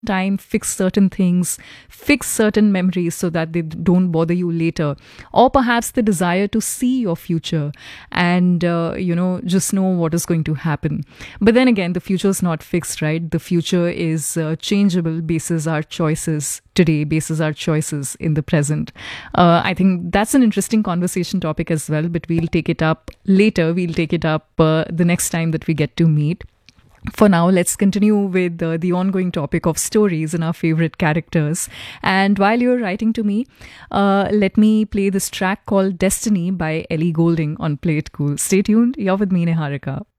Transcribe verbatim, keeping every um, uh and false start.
time, fix certain things, fix certain memories so that they don't bother you later. Or perhaps the desire to see your future and, uh, you know, just know what is going to happen. But then again, the future is not fixed, right? The future is uh, changeable basis our choices today, basis our choices in the present. Uh, I think that's an interesting conversation topic as well, but we'll take it up later. We'll take it up uh, the next time that we get to meet. For now, let's continue with uh, the ongoing topic of stories and our favorite characters. And while you're writing to me, uh, let me play this track called Destiny by Ellie Goulding on Play It Cool. Stay tuned. You're with me, Niharika.